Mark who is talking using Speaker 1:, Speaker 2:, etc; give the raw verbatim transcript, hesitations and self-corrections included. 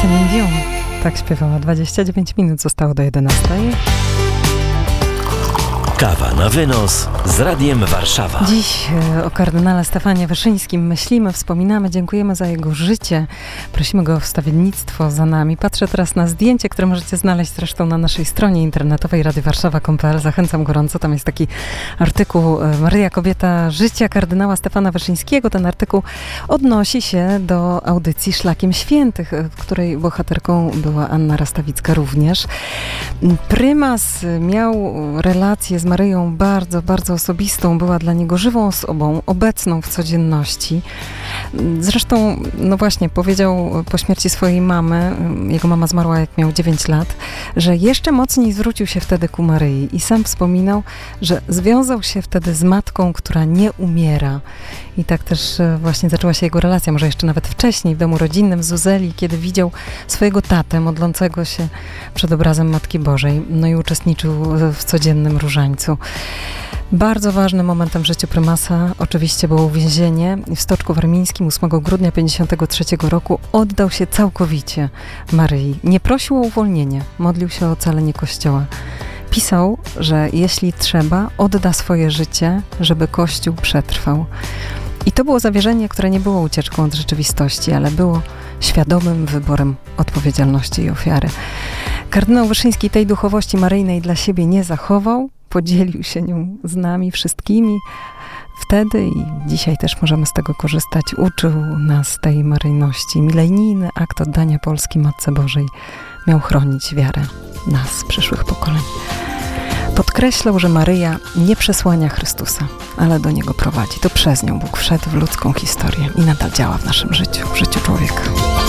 Speaker 1: Celine Dion tak śpiewała. dwadzieścia dziewięć minut zostało do jedenastej.
Speaker 2: Kawa na wynos z Radiem Warszawa.
Speaker 1: Dziś o kardynale Stefanie Wyszyńskim myślimy, wspominamy, dziękujemy za jego życie. Prosimy go o wstawiennictwo za nami. Patrzę teraz na zdjęcie, które możecie znaleźć zresztą na naszej stronie internetowej radio warszawa kropka com kropka p l. Zachęcam gorąco. Tam jest taki artykuł Maryja, kobieta życia kardynała Stefana Wyszyńskiego. Ten artykuł odnosi się do audycji Szlakiem Świętych, w której bohaterką była Anna Rastawicka również. Prymas miał relację z Maryją bardzo, bardzo osobistą. Była dla niego żywą osobą, obecną w codzienności. Zresztą, no właśnie, powiedział po śmierci swojej mamy, jego mama zmarła jak miał dziewięć lat, że jeszcze mocniej zwrócił się wtedy ku Maryi i sam wspominał, że związał się wtedy z matką, która nie umiera. I tak też właśnie zaczęła się jego relacja, może jeszcze nawet wcześniej, w domu rodzinnym w Zuzeli, kiedy widział swojego tatę modlącego się przed obrazem Matki Bożej, no i uczestniczył w codziennym różańcu. Bardzo ważnym momentem w życiu prymasa oczywiście było uwięzienie. W Stoczku Warmińskim ósmego grudnia pięćdziesiątego trzeciego roku oddał się całkowicie Maryi. Nie prosił o uwolnienie, modlił się o ocalenie Kościoła. Pisał, że jeśli trzeba, odda swoje życie, żeby Kościół przetrwał. I to było zawierzenie, które nie było ucieczką od rzeczywistości, ale było świadomym wyborem odpowiedzialności i ofiary. Kardynał Wyszyński tej duchowości maryjnej dla siebie nie zachował, podzielił się nią z nami wszystkimi wtedy i dzisiaj też możemy z tego korzystać. Uczył nas tej maryjności. Milenijny akt oddania Polski Matce Bożej miał chronić wiarę nas, przyszłych pokoleń. Podkreślał, że Maryja nie przesłania Chrystusa, ale do Niego prowadzi. To przez nią Bóg wszedł w ludzką historię i nadal działa w naszym życiu, w życiu człowieka.